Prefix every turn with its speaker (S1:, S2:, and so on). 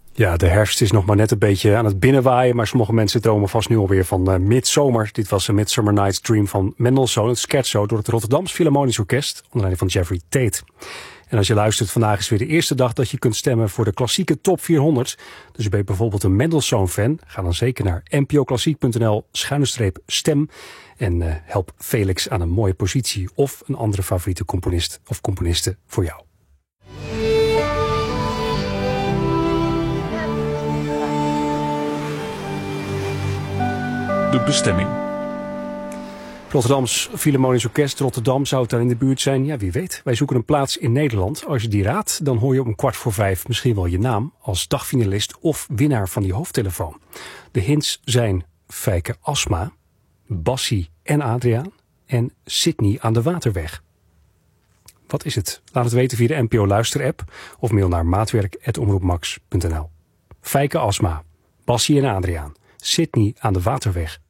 S1: Ja, de herfst is nog maar net een beetje aan het binnenwaaien, maar sommige mensen dromen vast nu alweer van midzomer. Dit was een Midsummer Night's Dream van Mendelssohn, het scherzo door het Rotterdams Philharmonisch Orkest, onder leiding van Jeffrey Tate. En als je luistert, vandaag is weer de eerste dag dat je kunt stemmen voor de klassieke top 400. Dus ben je bijvoorbeeld een Mendelssohn-fan, ga dan zeker naar npoklassiek.nl/stem en help Felix aan een mooie positie of een andere favoriete componist of componiste voor jou.
S2: De bestemming.
S1: Rotterdams Philharmonisch Orkest Rotterdam zou het daar in de buurt zijn. Ja, wie weet. Wij zoeken een plaats in Nederland. Als je die raadt, dan hoor je om 4:15 misschien wel je naam als dagfinalist of winnaar van die hoofdtelefoon. De hints zijn Fijke Asma, Bassie en Adriaan en Sydney aan de Waterweg. Wat is het? Laat het weten via de NPO Luister-app of mail naar maatwerk@omroepmax.nl. Fijke Asma, Bassie en Adriaan, Sydney aan de Waterweg.